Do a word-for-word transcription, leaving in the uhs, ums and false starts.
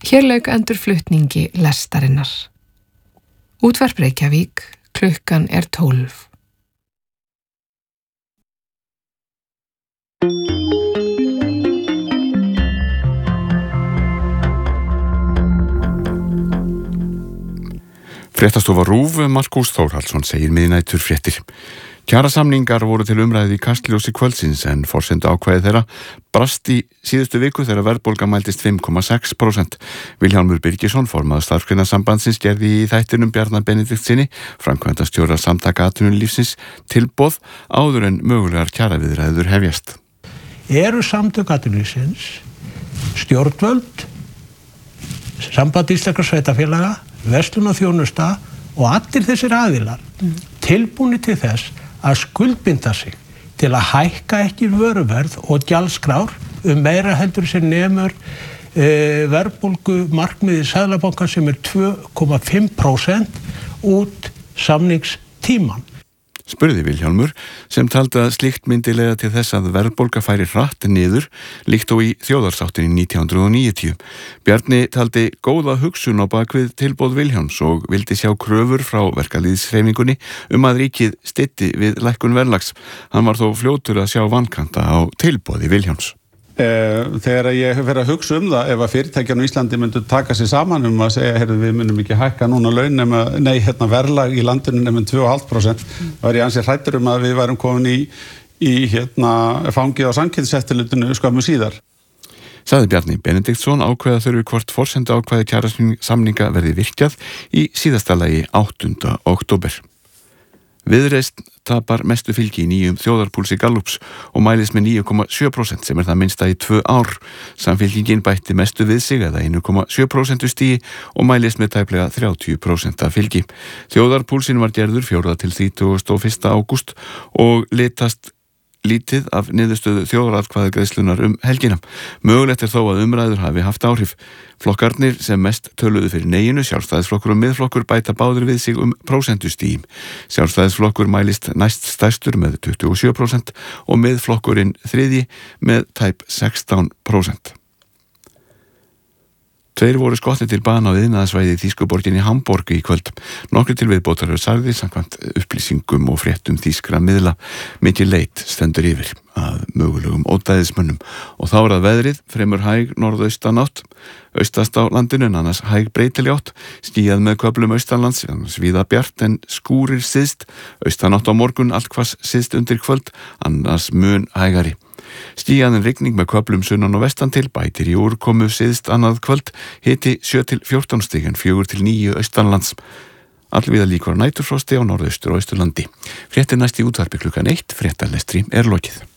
Hér lauk endurflutningi lestarinnar. Útvarp Reykjavík, klukkan er tólf. Fréttastofa RÚV, Markús Þórhallsson segir miðnætur fréttir. Kjarasamningar voru til umræðu í Kastljósi kvöldsins en forsendu ákvæði þeirra brast í síðustu viku þegar verðbólga mældist fimm komma sex prósent. Vilhjálmur Birgisson, formaður Starfsgreinasambandsins, gerði í þættinum Bjarna Benediktssyni, framkvæmdastjóra Samtaka atvinnulífsins, tilboð áður en mögulegar kjaraviðræður hefjast. Eru Samtök atvinnulífsins, stjórnvöld, Samband íslenskra sveitarfélaga, verslun og þjónusta og allir þessir aðilar mm. tilbúni til þess að skuldbinda sig til að hækka ekki vöruverð og gjaldskrár um meira heldur sem nemur e, verðbólgu markmiði Seðlabankans sem er tvö komma fimm prósent út samningstíman. Spurði Vilhjálmur, sem taldi að slíkt myndi leiða til þess að verðbólga færi hratt niður, líkt og í þjóðarsáttinni nítján hundruð níutíu. Bjarni taldi góða hugsun á bakvið tilboð Vilhjálms og vildi sjá kröfur frá verkalýðshreyfingunni um að ríkið stytti við lækkun verðlags. Hann var þó fljótur að sjá vankanta á tilboði Vilhjálms. Þegar ég hef verið að hugsa um það, ef að fyrirtækjan á Íslandi myndu taka sig saman um að segja, heyrðu, við myndum ekki hækka núna laun nema, nei, hérna verðlag í landinu nema tvö komma fimm prósent, þá er ég ansi hræddur um að við værum komin í, í hérna fangið á Samkeppniseftirlitinu skömmu síðar. Sagði Bjarni Benediktsson ákveða þurfi hvort forsendu ákvæði kjarasamninga verði virkjað í síðasta lagi áttunda október. Viðreisn tapar mestu fylgi í nýjum þjóðarpúlsi Gallups og mælist með níu komma sjö prósent sem er það minnsta í tvö ár. Samfylkingin bætti mestu við sig eða einu komma sjö prósent stigi og mælist með tæplega þrjátíu prósent fylgi. Þjóðarpúlsin var gerður fjórða til þrítugasta og fyrsta ágúst og litast lítið af niðurstöðu þjóðaratkvæðagreiðslunnar um helgina. Mögulegt er þó að umræður hafi haft áhrif. Flokkarnir sem mest töluðu fyrir neyinu, Sjálfstæðisflokkur og Miðflokkur, bæta báðir við sig um prósentustigi. Sjálfstæðisflokkur mælist næst stærstur með tuttugu og sjö prósent og Miðflokkurinn þriðji með tæp sextán prósent. Tveir voru skotnir til bana á iðnaðarsvæði í þýsku borginni Hamborg í kvöld. Nokkrir til viðbótar eru særðir samkvæmt upplýsingum og fréttum þýskra miðla. Mikil leit stendur yfir að mögulegum ódæðismönnum og þá er að veðrið fremur hæg norðaustanátt, austast á landinu en annars hæg breytileg átt, skýjað með köflum austanlands, víða bjart en skúrir syðst, austanátt á morgun allhvass syðst undir kvöld, annars mun hægari. Skýjaðin rigning með köflum sunnan og vestan til, bætir í úrkomu syðst annað kvöld, hiti sjö til fjórtán stig en fjögur til níu austanlands. Allvíða líkur næturfrosti á norðaustur og austurlandi. Fréttir næst í útvarpi klukkan eitt, fréttalestri er lokið.